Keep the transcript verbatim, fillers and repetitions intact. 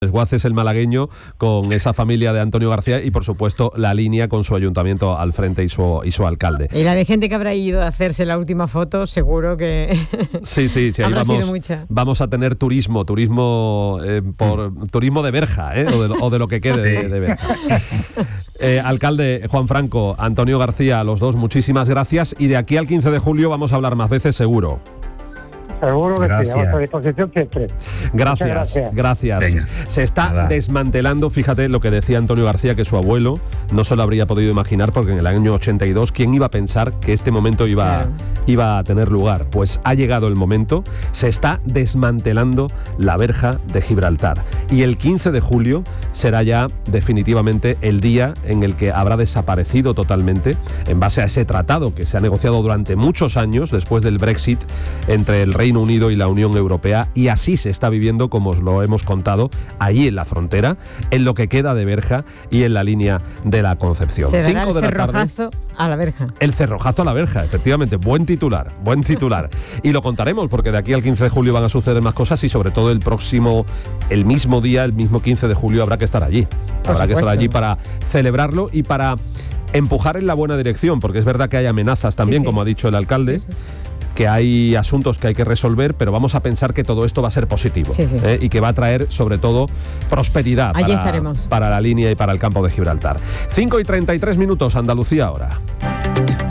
Desguaces el malagueño con esa familia de Antonio García y por supuesto la línea con su ayuntamiento al frente y su, y su alcalde. Y la de gente que habrá ido a hacerse la última foto, seguro que sí, sí, sí, ahí habrá vamos, sido mucha. Vamos a tener turismo, turismo eh, por sí. turismo de verja, ¿eh? o, de, o de lo que quede sí. de, de verja. Eh, alcalde Juan Franco, Antonio García, los dos, muchísimas gracias y de aquí al quince de julio vamos a hablar más veces seguro. Seguro que gracias. sí, a vuestra disposición siempre. Gracias, gracias. gracias. Venga, Se está nada. desmantelando, fíjate lo que decía Antonio García, que su abuelo no se lo habría podido imaginar, porque en el año ochenta y dos, ¿quién iba a pensar que este momento iba, claro. iba a tener lugar? Pues ha llegado el momento, se está desmantelando la verja de Gibraltar. Y el quince de julio será ya definitivamente el día en el que habrá desaparecido totalmente, en base a ese tratado que se ha negociado durante muchos años, después del Brexit, entre el Reino Unido y la Unión Europea, y así se está viviendo, como os lo hemos contado, ahí en la frontera, en lo que queda de verja y en la línea de la Concepción. Se dará el cerrojazo a la verja. El cerrojazo a la verja, efectivamente, buen titular, buen titular. Y lo contaremos, porque de aquí al quince de julio van a suceder más cosas y sobre todo el próximo, el mismo día, el mismo quince de julio habrá que estar allí. Por habrá supuesto. que estar allí para celebrarlo y para empujar en la buena dirección, porque es verdad que hay amenazas también, sí, sí. como ha dicho el alcalde, sí, sí. que hay asuntos que hay que resolver, pero vamos a pensar que todo esto va a ser positivo, sí, sí. ¿eh? y que va a traer sobre todo prosperidad Allí para, estaremos. para la línea y para el campo de Gibraltar. cinco y treinta y tres minutos, Andalucía ahora.